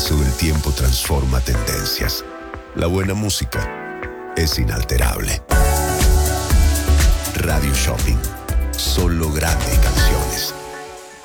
paso del tiempo transforma tendencias. La buena música es inalterable. Radio Shopping.